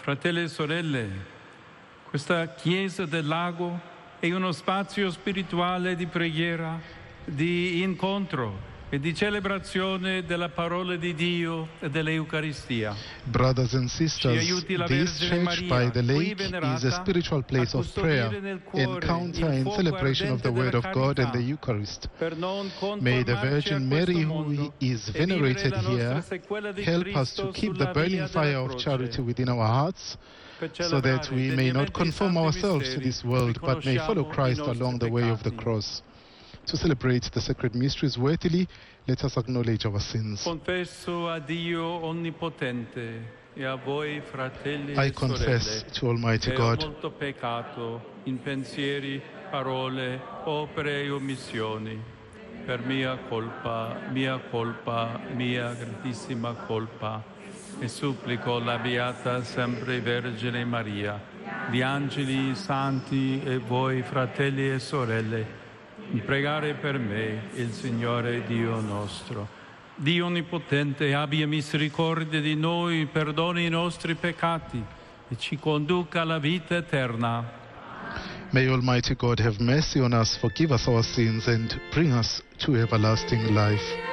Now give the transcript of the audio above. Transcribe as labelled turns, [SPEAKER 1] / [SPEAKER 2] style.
[SPEAKER 1] Fratelli e sorelle, questa Chiesa del Lago è uno spazio spirituale di preghiera, di incontro e di celebrazione della parola di Dio e dell'Eucaristia.
[SPEAKER 2] Brothers and sisters, this church by the lake is a spiritual place of prayer, encounter and celebration of the Word of God and the Eucharist. May the Virgin Mary, who is venerated here, help us to keep the burning fire of charity within our hearts, so that we may not conform ourselves to this world, but may follow Christ along the way of the cross. To celebrate the sacred mysteries worthily, let us acknowledge our sins.
[SPEAKER 1] Confesso a Dio onnipotente e a voi, fratelli
[SPEAKER 2] I
[SPEAKER 1] e
[SPEAKER 2] confess
[SPEAKER 1] sorelle,
[SPEAKER 2] to Almighty
[SPEAKER 1] che
[SPEAKER 2] God
[SPEAKER 1] ho molto peccato in pensieri, parole, opere e omissioni. Per mia colpa, mia grandissima colpa. E supplico la Beata sempre Vergine Maria, gli angeli, santi e voi, fratelli e sorelle, di pregare per me, il Signore Dio nostro. Dio Onnipotente abbia misericordia di noi, perdoni i nostri peccati e ci conduca alla vita eterna.
[SPEAKER 2] May Almighty God have mercy on us, forgive us our sins, and bring us to everlasting life.